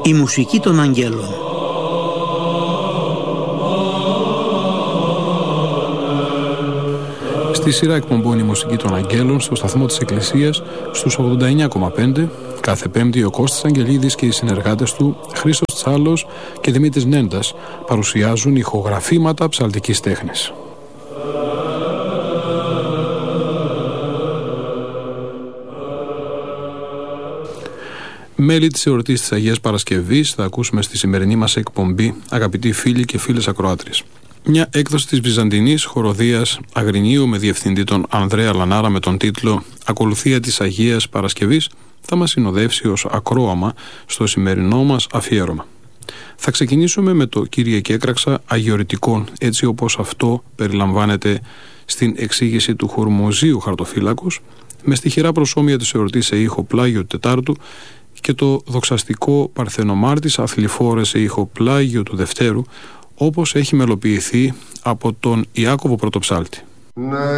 Η μουσική των αγγέλων. Στη σειρά εκπομπών η μουσική των αγγέλων στο σταθμό της Εκκλησίας στους 89,5 κάθε Πέμπτη ο Κώστας Αγγελίδης και οι συνεργάτες του Χρήστος Τσάλος και Δημήτρης Νέντας παρουσιάζουν ηχογραφήματα ψαλτικής τέχνης. Μέλη της εορτής της Αγίας Παρασκευής θα ακούσουμε στη σημερινή μας εκπομπή, αγαπητοί φίλοι και φίλες ακροάτριες. Μια έκδοση της Βυζαντινής χοροδίας Αγρινίου με διευθυντή τον Ανδρέα Λανάρα με τον τίτλο «Ακολουθία της Αγίας Παρασκευής» θα μας συνοδεύσει ως ακρόαμα στο σημερινό μας αφιέρωμα. Θα ξεκινήσουμε με το «Κύριε και έκραξα» αγιορητικών, έτσι όπως αυτό περιλαμβάνεται στην εξήγηση του Χορμοζίου Χαρτοφύλακος, με στιχηρά προσώμια της εορτής σε ήχο Πλάγιο του Τετάρτου και το δοξαστικό Παρθενομάρτης Αθλιφόρε σε ήχο Πλάγιο του Δευτέρου, όπως έχει μελοποιηθεί από τον Ιάκωβο Πρωτοψάλτη.